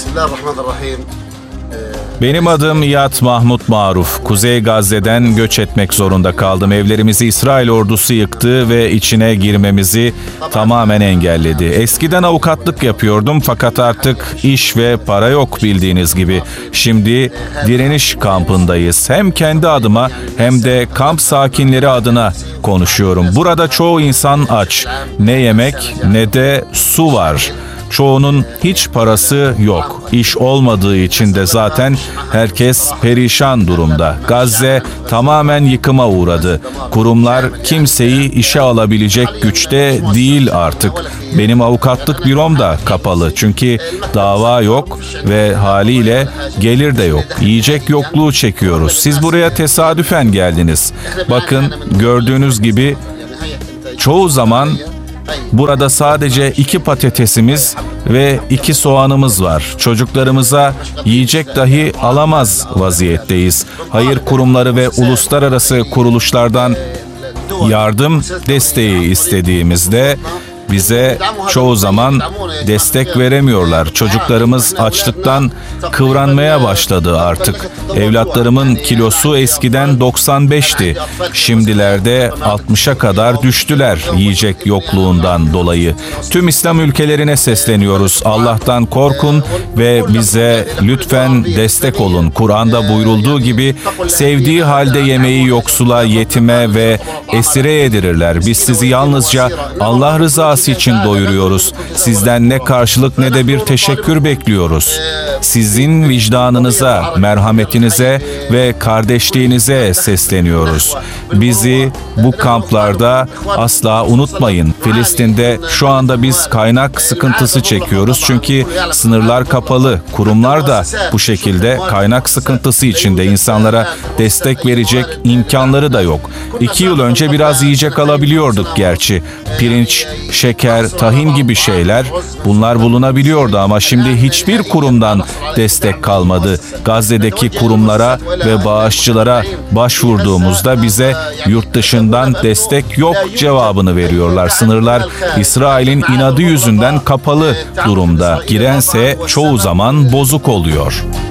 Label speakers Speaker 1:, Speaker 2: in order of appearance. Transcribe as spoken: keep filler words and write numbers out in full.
Speaker 1: Bismillahirrahmanirrahim.
Speaker 2: Benim adım İyad Mahmut Maruf. Kuzey Gazze'den göç etmek zorunda kaldım. Evlerimizi İsrail ordusu yıktı ve içine girmemizi tamamen engelledi. Eskiden avukatlık yapıyordum fakat artık iş ve para yok bildiğiniz gibi. Şimdi direniş kampındayız. Hem kendi adıma hem de kamp sakinleri adına konuşuyorum. Burada çoğu insan aç. Ne yemek ne de su var. Çoğunun hiç parası yok. İş olmadığı için de zaten herkes perişan durumda. Gazze tamamen yıkıma uğradı. Kurumlar kimseyi işe alabilecek güçte değil artık. Benim avukatlık bürom da kapalı. Çünkü dava yok ve haliyle gelir de yok. Yiyecek yokluğu çekiyoruz. Siz buraya tesadüfen geldiniz. Bakın gördüğünüz gibi çoğu zaman burada sadece iki patatesimiz ve iki soğanımız var. Çocuklarımıza yiyecek dahi alamaz vaziyetteyiz. Hayır kurumları ve uluslararası kuruluşlardan yardım desteği istediğimizde bize çoğu zaman destek veremiyorlar. Çocuklarımız açlıktan kıvranmaya başladı artık. Evlatlarımın kilosu eskiden doksan beşti. Şimdilerde altmışa kadar düştüler yiyecek yokluğundan dolayı. Tüm İslam ülkelerine sesleniyoruz. Allah'tan korkun ve bize lütfen destek olun. Kur'an'da buyurulduğu gibi sevdiği halde yemeği yoksula, yetime ve esire yedirirler. Biz sizi yalnızca Allah rızası için doyuruyoruz. Sizden ne karşılık ne de bir teşekkür bekliyoruz. Sizin vicdanınıza, merhametinize ve kardeşliğinize sesleniyoruz. Bizi bu kamplarda asla unutmayın. Filistin'de şu anda biz kaynak sıkıntısı çekiyoruz. Çünkü sınırlar kapalı. Kurumlar da bu şekilde kaynak sıkıntısı içinde. İnsanlara destek verecek imkanları da yok. İki yıl önce biraz yiyecek alabiliyorduk gerçi. Pirinç, şeker, tahin gibi şeyler bunlar bulunabiliyordu ama şimdi hiçbir kurumdan destek kalmadı. Gazze'deki kurumlara ve bağışçılara başvurduğumuzda bize yurt dışından destek yok cevabını veriyorlar. Sınırlar İsrail'in inadı yüzünden kapalı durumda. Girense çoğu zaman bozuk oluyor.